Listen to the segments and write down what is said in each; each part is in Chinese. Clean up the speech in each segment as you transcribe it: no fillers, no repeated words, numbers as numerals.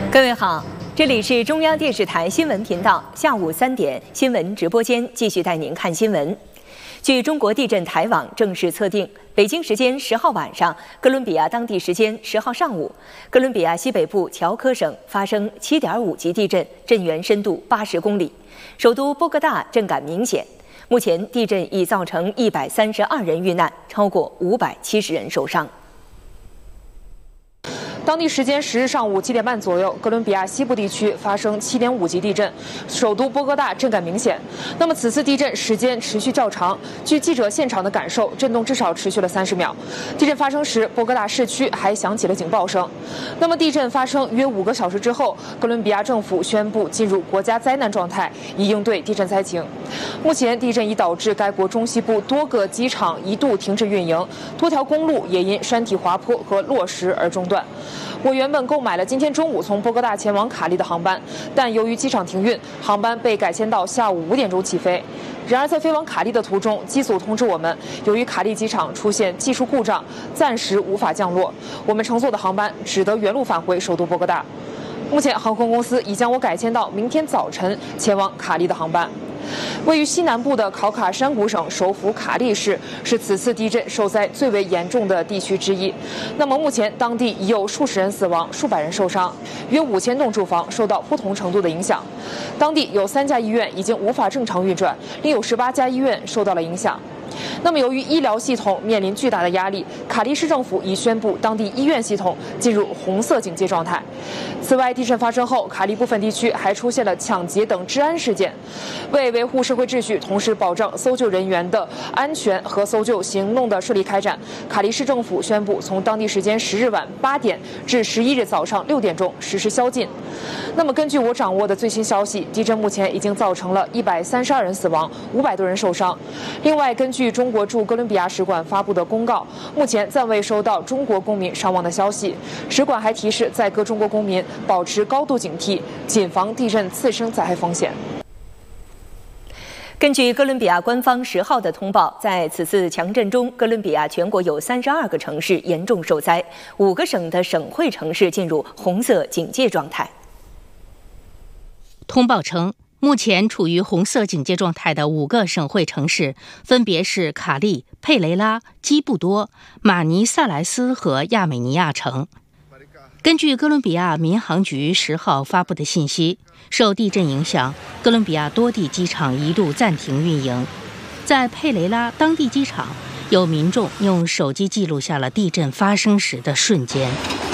各位好，这里是中央电视台新闻频道，下午3点新闻直播间继续带您看新闻。据中国地震台网正式测定，北京时间10号晚上，哥伦比亚当地时间10号上午，哥伦比亚西北部乔科省发生7.5级地震，震源深度80公里，首都波哥大震感明显。目前地震已造成132人遇难，超过570人受伤。 当地时间10日上午7点半左右，哥伦比亚西部地区发生7.5级地震，首都波哥大震感明显。那么此次地震时间持续较长，据记者现场的感受，震动至少持续了30秒。地震发生时，波哥大市区还响起了警报声。那么地震发生约5个小时之后，哥伦比亚政府宣布进入国家灾难状态，以应对地震灾情。目前地震已导致该国中西部多个机场一度停止运营，多条公路也因山体滑坡和落石而中断。我原本购买了今天中午从波哥大前往卡利的航班，但由于机场停运，航班被改签到下午5点钟起飞。然而在飞往卡利的途中，机组通知我们，由于卡利机场出现技术故障，暂时无法降落，我们乘坐的航班只得原路返回首都波哥大。目前航空公司已将我改签到明天早晨前往卡利的航班。位于西南部的考卡山谷省首府卡利市是此次地震受灾最为严重的地区之一。那么目前当地已有数十人死亡，数百人受伤，约5000栋住房受到不同程度的影响。当地有3家医院已经无法正常运转，另有18家医院受到了影响。那么由于医疗系统面临巨大的压力，卡利市政府已宣布当地医院系统进入红色警戒状态。此外，地震发生后，卡利部分地区还出现了抢劫等治安事件。为维护社会秩序，同时保障搜救人员的安全和搜救行动的顺利开展，卡利市政府宣布从当地时间10日晚8点至11日早上6点钟实施宵禁。那么根据我掌握的最新消息，地震目前已经造成了132人死亡，500多人受伤。另外，根据中国驻哥伦比亚使馆发布的公告，目前暂未收到中国公民伤亡的消息。使馆还提示在各中国公民保持高度警惕，谨防地震次生灾害风险。 根据哥伦比亚官方10号的通报，在此次强震中，哥伦比亚全国有32个城市严重受灾，5个省的省会城市进入红色警戒状态。 通报称，目前处于红色警戒状态的5个省会城市分别是卡利、佩雷拉、基布多、马尼萨莱斯和亚美尼亚城。根据哥伦比亚民航局10号发布的信息，受地震影响，哥伦比亚多地机场一度暂停运营。在佩雷拉当地机场，有民众用手机记录下了地震发生时的瞬间。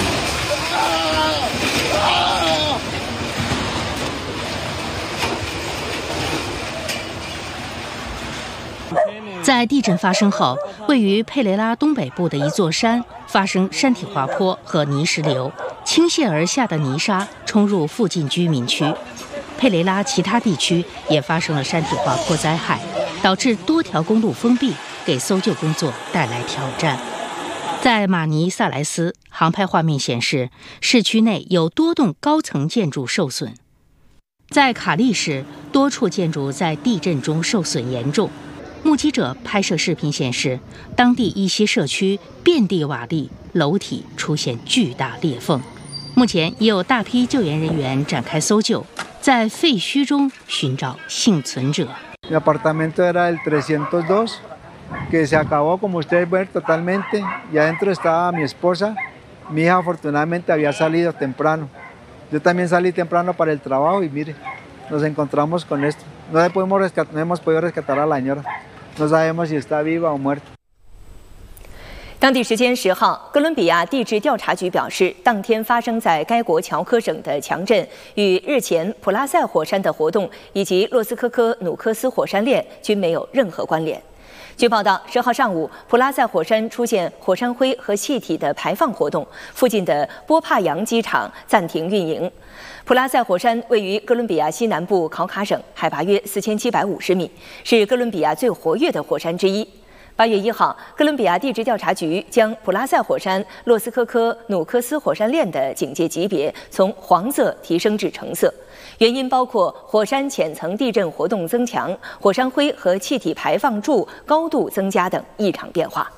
在地震发生后，位于佩雷拉东北部的一座山发生山体滑坡和泥石流，倾泻而下的泥沙冲入附近居民区。佩雷拉其他地区也发生了山体滑坡灾害，导致多条公路封闭，给搜救工作带来挑战。在马尼萨莱斯，航拍画面显示，市区内有多栋高层建筑受损。在卡利市，多处建筑在地震中受损严重。目击者拍摄视频显示，当地一些社区遍地瓦砾，楼体出现巨大裂缝。目前已有大批救援人员展开搜救，在废墟中寻找幸存者。 Mi apartamento era el 302, que se acabó como ustedes ven totalmente, y adentro estaba mi esposa. Mi hija afortunadamente había salido temprano. Yo también salí temprano para el trabajo y mire, nos encontramos con esto. No hemos podido rescatar a la señora. No sabemos si está viva o muerta. 当地时间10号，哥伦比亚地质调查局表示，当天发生在该国乔科省的强震与日前普拉塞火山的活动以及洛斯科科努科斯火山链均没有任何关联。据报道，10号上午，普拉塞火山出现火山灰和气体的排放活动，附近的波帕扬机场暂停运营。普拉塞火山位于哥伦比亚西南部考卡省，海拔约4750米，是哥伦比亚最活跃的火山之一。8月1号，哥伦比亚地质调查局将普拉塞火山洛斯科科努科斯火山链的警戒级别从黄色提升至橙色，原因包括火山浅层地震活动增强、火山灰和气体排放柱高度增加等异常变化。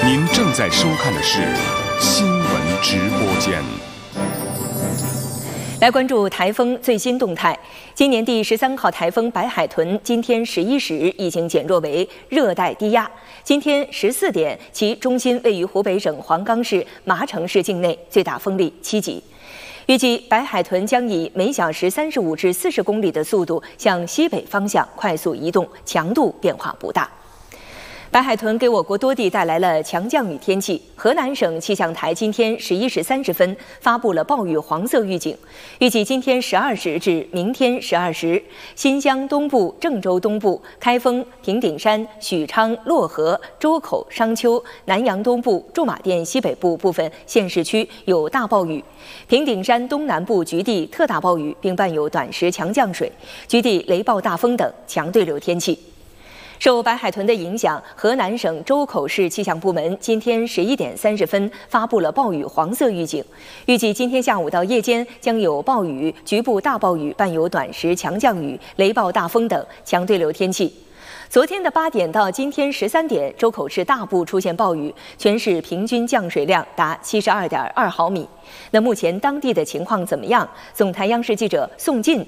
您正在收看的是新闻直播间。 来关注台风最新动态。今年第13号台风白海豚今天11时已经减弱为热带低压。今天14点，其中心位于湖北省黄冈市麻城市境内，最大风力7级。预计白海豚将以每小时35至40公里的速度向西北方向快速移动，强度变化不大。白海豚给我国多地带来了强降雨天气。河南省气象台今天11时30分发布了暴雨黄色预警，预计今天12时至明天12时，新疆东部、郑州东部、开封、平顶山、许昌、漯河、周口、商丘、南阳东部、驻马店西北部部分县市区有大暴雨，平顶山东南部局地特大暴雨，并伴有短时强降水，局地雷暴大风等强对流天气。受白海豚的影响，河南省周口市气象部门今天11点30分发布了暴雨黄色预警，预计今天下午到夜间将有暴雨、局部大暴雨，伴有短时强降雨、雷暴大风等强对流天气。昨天的8点到今天13点，周口市大部出现暴雨，全市平均降水量达72.2毫米。那目前当地的情况怎么样？总台央视记者宋进